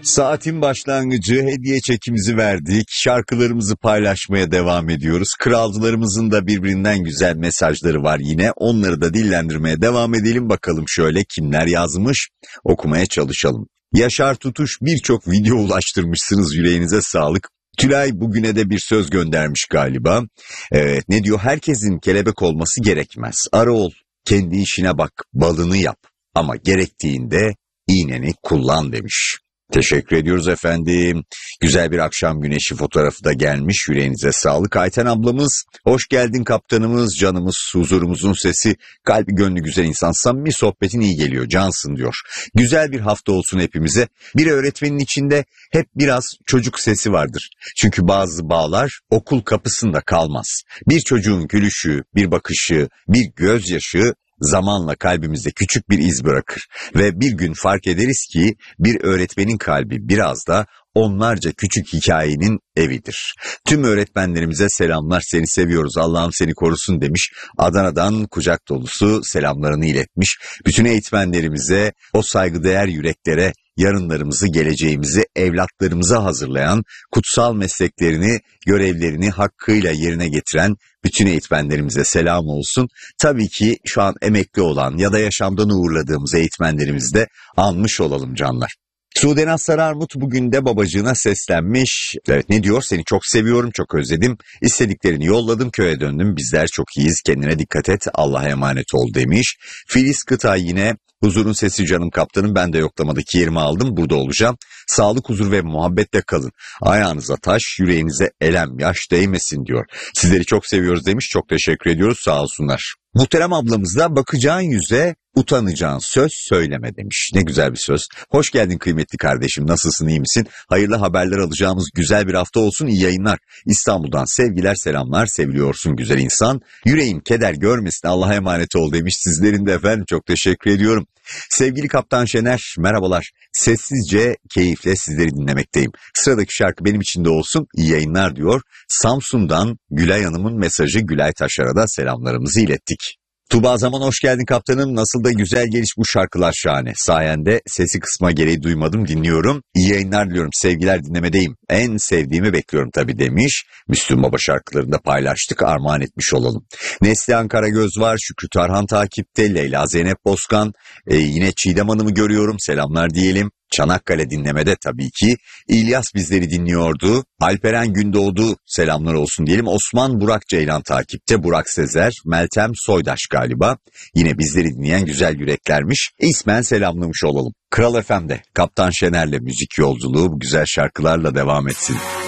Saatin başlangıcı, hediye çekimizi verdik, şarkılarımızı paylaşmaya devam ediyoruz. Kralcılarımızın da birbirinden güzel mesajları var yine. Onları da dillendirmeye devam edelim. Bakalım şöyle kimler yazmış, okumaya çalışalım. Yaşar Tutuş, birçok video ulaştırmışsınız, yüreğinize sağlık. Tülay bugüne de bir söz göndermiş galiba. Evet, ne diyor? Herkesin kelebek olması gerekmez. Arı ol, kendi işine bak, balını yap. Ama gerektiğinde iğneni kullan demiş. Teşekkür ediyoruz efendim. Güzel bir akşam güneşi fotoğrafı da gelmiş. Yüreğinize sağlık. Ayten ablamız, hoş geldin kaptanımız, canımız, huzurumuzun sesi, kalbi gönlü güzel insan, samimi sohbetin iyi geliyor, cansın diyor. Güzel bir hafta olsun hepimize. Bir öğretmenin içinde hep biraz çocuk sesi vardır. Çünkü bazı bağlar okul kapısında kalmaz. Bir çocuğun gülüşü, bir bakışı, bir gözyaşı zamanla kalbimizde küçük bir iz bırakır ve bir gün fark ederiz ki bir öğretmenin kalbi biraz da onlarca küçük hikayenin evidir. Tüm öğretmenlerimize selamlar, seni seviyoruz, Allah'ım seni korusun demiş. Adana'dan kucak dolusu selamlarını iletmiş. Bütün eğitmenlerimize, o saygıdeğer yüreklere, yarınlarımızı, geleceğimizi evlatlarımıza hazırlayan, kutsal mesleklerini, görevlerini hakkıyla yerine getiren bütün eğitmenlerimize selam olsun. Tabii ki şu an emekli olan ya da yaşamdan uğurladığımız eğitmenlerimizi de anmış olalım canlar. Sudenaz Sararmut bugün de babacığına seslenmiş. Evet, ne diyor? Seni çok seviyorum, çok özledim. İstediklerini yolladım, köye döndüm. Bizler çok iyiyiz, kendine dikkat et, Allah'a emanet ol demiş. Filiz Kıtay yine, huzurun sesi canım kaptanım, ben de yoklamadaki yerimi aldım, burada olacağım. Sağlık, huzur ve muhabbetle kalın. Ayağınıza taş, yüreğinize elem, yaş değmesin diyor. Sizleri çok seviyoruz demiş, çok teşekkür ediyoruz, sağ olsunlar. Muhterem ablamız da bakacağın yüze utanacağın söz söyleme demiş. Ne güzel bir söz. Hoş geldin kıymetli kardeşim. Nasılsın, iyi misin? Hayırlı haberler alacağımız güzel bir hafta olsun. İyi yayınlar. İstanbul'dan sevgiler, selamlar. Seviliyorsun güzel insan. Yüreğin keder görmesin. Allah'a emanet ol demiş. Sizlerin de efendim çok teşekkür ediyorum. Sevgili Kaptan Şener, merhabalar. Sessizce, keyifle sizleri dinlemekteyim. Sıradaki şarkı benim için de olsun. İyi yayınlar diyor. Samsun'dan Gülay Hanım'ın mesajı. Gülay Taşar'a da selamlarımızı ilettik. Tuba Zaman, hoş geldin kaptanım. Nasıl da güzel geliş bu şarkılar, şahane. Sayende sesi kısma gereği duymadım, dinliyorum. İyi yayınlar diliyorum, sevgiler, dinlemedeyim. En sevdiğimi bekliyorum tabii demiş. Müslüm Baba şarkılarını da paylaştık, armağan etmiş olalım. Neslihan Karagöz var, Şükrü Tarhan takipte, Leyla Zeynep Bozkan, yine Çiğdem Hanım'ı görüyorum, selamlar diyelim. Çanakkale dinlemede tabii ki. İlyas bizleri dinliyordu. Alperen Gündoğdu, selamlar olsun diyelim. Osman Burak Ceylan takipte. Burak Sezer, Meltem Soydaş galiba. Yine bizleri dinleyen güzel yüreklermiş. İsmen selamlamış olalım. Kral FM'de Kaptan Şener'le müzik yolculuğu bu güzel şarkılarla devam etsin.